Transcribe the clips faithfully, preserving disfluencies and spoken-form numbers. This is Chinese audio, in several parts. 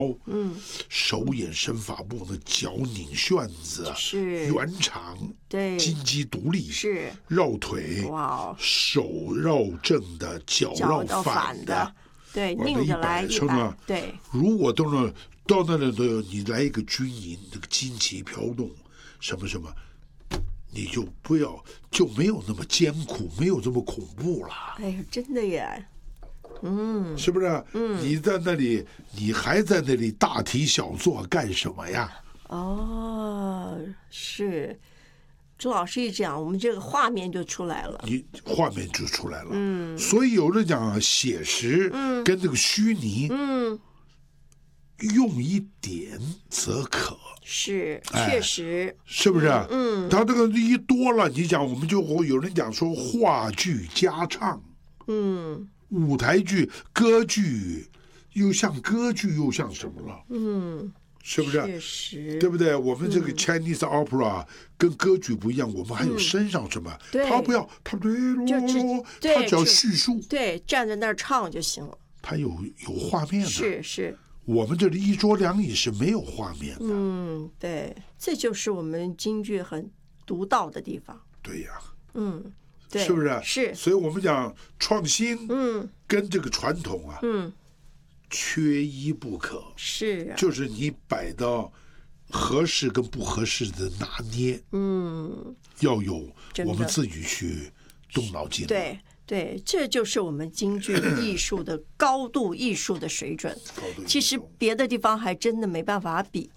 嗯，手眼身法部的脚拧旋子， 是圆场， 对， 金鸡独立， 是绕腿， 哇， 手绕正的，脚绕反的，对，拧着来一百，对。 如果到那到那里头，你来一个军营，这个旌旗飘动，什么什么，你就不要就没有那么艰苦，没有这么恐怖了。 哎呀，真的耶。嗯， 是不是？嗯，你在那里，你还在那里大题小做干什么呀？ 哦，是，朱老师一讲，我们这个画面就出来了。 你画面就出来了。嗯，所以有人讲写实跟这个虚拟，嗯，用一点则可。 是，确实， 哎、是不是？嗯，他这个一多了，你讲我们就会有人讲说话剧加唱，嗯。舞台剧、歌剧，又像歌剧，又像什么了？嗯，是不是？ 确实， 对不对？我们这个 Chinese opera 跟歌剧不一样，我们还有身上什么？ 对， 他不要，他对喽，他只要叙述， 对，站在那儿唱就行了。 他有有画面的， 是是。 我们这里一桌两椅是没有画面的。 嗯，对，这就是我们京剧很独到的地方。 对呀， 嗯。 是不是？ 是， 所以我们讲创新，嗯，跟这个传统啊， 嗯， 缺一不可。 是啊， 就是你摆到合适跟不合适的拿捏，嗯，要有我们自己去动脑筋。 对对，这就是我们京剧艺术的高度艺术的水准。其实别的地方还真的没办法比。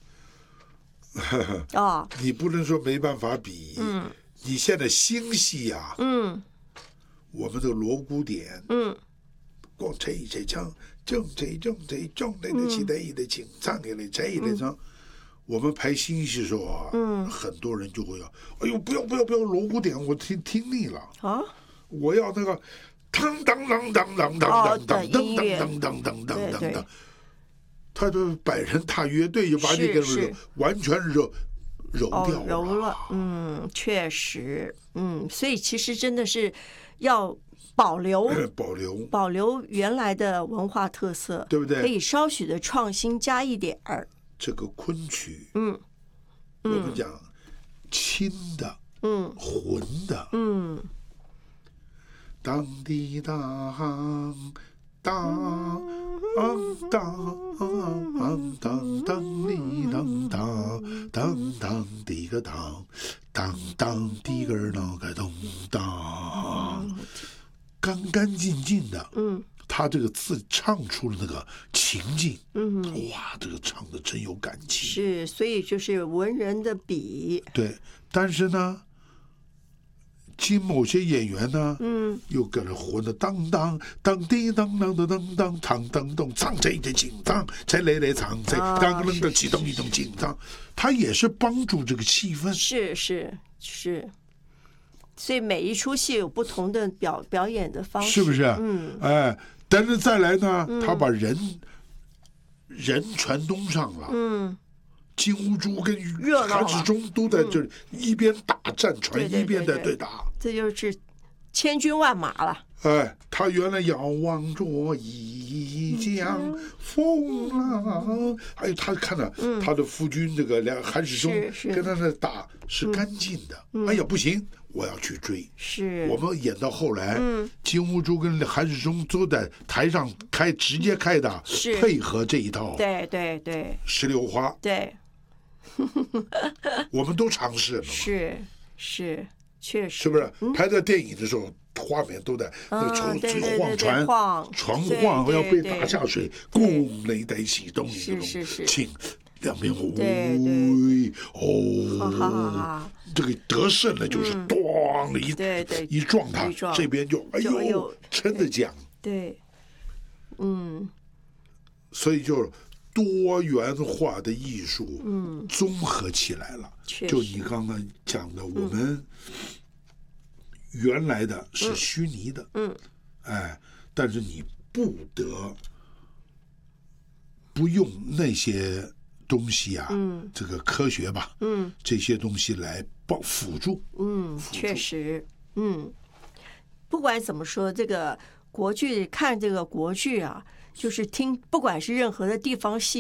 啊、哦，你不能说没办法比，嗯。你现在新戏啊，嗯，我们的锣鼓点，嗯，光这一这唱，正这正这正这的起的一的请唱给你这一的唱，我们排新戏的时候啊，嗯，很多人就会要，哎呦不要不要不要锣鼓点，我听听腻了啊，我要那个当当当当当当当当当当当当当当当，他的百人大乐队就把你给完全热。揉掉了、哦、 揉了，嗯，确实，嗯，所以其实真的是要保留、 保留、 保留原来的文化特色， 对不对？ 可以稍许的创新加一点儿。 这个昆曲， 嗯， 我们讲轻的，嗯，浑的，嗯，当滴当。当当当当当哩当当当当滴个当当当滴个那个咚当，干干净净的，嗯，他这个字唱出了那个情境，嗯，哇，这个唱的真有感情。 是，所以就是文人的笔。 对，但是呢。经某些演员呢，嗯，又跟着混的当当当叮当当当当当当当当唱这这紧张，才来来唱才当当的启动一种紧张，他也是帮助这个气氛。 是是是，所以每一出戏有不同的表表演的方式， 是不是？嗯，哎，但是再来呢，嗯、他把人人全东上了，嗯。金兀术跟韩世忠都在这里一边打战船，一边在对打， 这就是千军万马了。 哎，他原来遥望着一江风浪，还有他看了他的夫君这个两韩世忠跟他的打是干净的。哎呀，不行，我要去追。 是我们演到后来，金兀术跟韩世忠都在台上开直接开打，配合这一套。 对对对， 石榴花。 对。 我们都尝试了， 是是，确实， 是不是？拍在电影的时候，画面都在那个船晃船，船晃要被打下水，咣雷得起动一种，请两边喂哦，这个得胜了就是咣一一撞他，这边就哎呦，真的讲， 对，嗯， 所以就。多元化的艺术，嗯，综合起来了。就你刚刚讲的，我们原来的是虚拟的，嗯，哎，但是你不得不用那些东西啊，嗯，这个科学吧，嗯，这些东西来帮辅助， 嗯，确实，嗯，不管怎么说，这个国剧看这个国剧啊。就是听，不管是任何的地方戏。